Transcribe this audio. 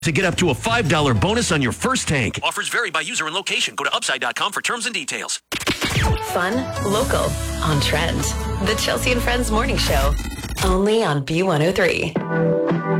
to get up to a $5 bonus on your first tank. Offers vary by user and location. Go to upside.com for terms and details. Fun, local, on trend. The Chelsea and Friends Morning Show. Only on B103.